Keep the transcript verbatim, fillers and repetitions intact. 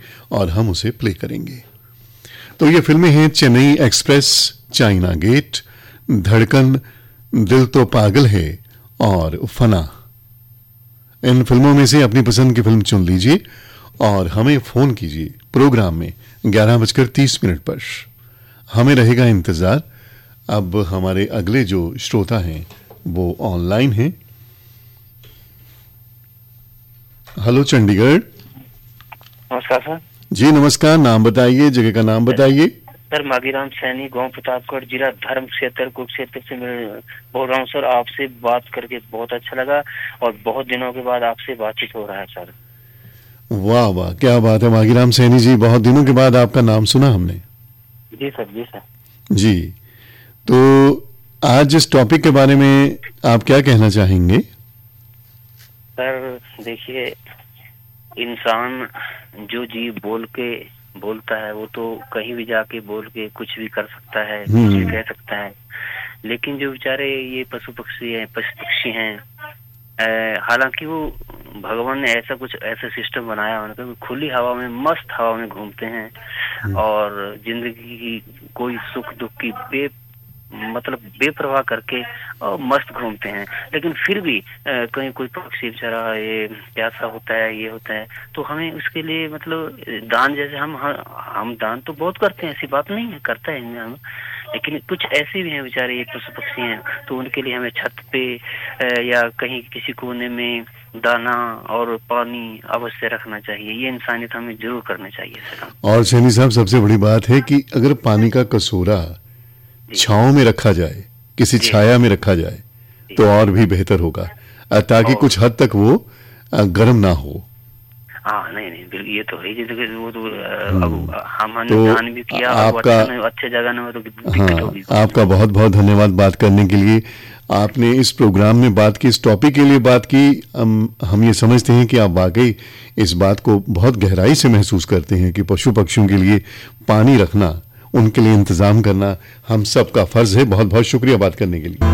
और हम उसे प्ले करेंगे। तो ये फिल्में हैं चेन्नई एक्सप्रेस, चाइना गेट, धड़कन, दिल तो पागल है और फना। इन फिल्मों में से अपनी पसंद की फिल्म चुन लीजिए और हमें फोन कीजिए प्रोग्राम में ग्यारह बजकर तीस मिनट पर। हमें रहेगा इंतजार। अब हमारे अगले जो श्रोता हैं वो ऑनलाइन हैं। हेलो चंडीगढ़। नमस्कार सर। जी नमस्कार, नाम बताइए, जगह का नाम बताइए। सर माघीराम सैनी, गांव प्रतापगढ़, जिला धर्म क्षेत्र कुरुक्षेत्र से मैं बोल रहा हूँ सर। आपसे बात करके बहुत अच्छा लगा और बहुत दिनों के बाद आपसे बातचीत हो रहा है सर। वाह वाह, क्या बात है माघीराम सैनी जी, बहुत दिनों के बाद आपका नाम सुना हमने। जी सर। जी सर। जी, तो आज इस टॉपिक के बारे में आप क्या कहना चाहेंगे? सर देखिए, इंसान जो जीव बोल के बोलता है वो तो कहीं भी जाके बोल के कुछ भी कर सकता है, कुछ भी कह सकता है। लेकिन जो बेचारे ये पशु पक्षी हैं, पशु पक्षी हैं, हालांकि वो भगवान ने ऐसा कुछ ऐसा सिस्टम बनाया उनका, खुली हवा में, मस्त हवा में घूमते हैं और जिंदगी की कोई सुख दुख की बे मतलब बेपरवाह करके और मस्त घूमते हैं। लेकिन फिर भी आ, कहीं कोई पक्षी बेचारा ये प्यासा होता है, ये होता है, तो हमें उसके लिए मतलब दान, जैसे हम हम दान तो बहुत करते हैं, ऐसी बात नहीं है, करता है हम, लेकिन कुछ ऐसे भी हैं बेचारे ये पशु पक्षी हैं, तो उनके लिए हमें छत पे या कहीं किसी कोने में दाना और पानी अवश्य रखना चाहिए। ये इंसानियत हमें जरूर करना चाहिए सर। और सैनी साहब, सबसे बड़ी बात है कि अगर पानी का कसूरा छांव में रखा जाए, किसी छाया में रखा जाए, तो और भी बेहतर होगा, ताकि कुछ हद तक वो गर्म ना हो। हाँ नहीं नहीं, ये तो है ही, वो तो अब हमने तो ध्यान भी किया। आपका अच्छे जगह में तो हाँ, आपका बहुत बहुत धन्यवाद बात करने के लिए। आपने इस प्रोग्राम में बात की, इस टॉपिक के लिए बात की। हम हम ये समझते हैं कि आप वाकई इस बात को बहुत गहराई से महसूस करते हैं कि पशु पक्षियों के लिए पानी रखना, उनके लिए इंतजाम करना हम सबका फर्ज है। बहुत बहुत शुक्रिया बात करने के लिए।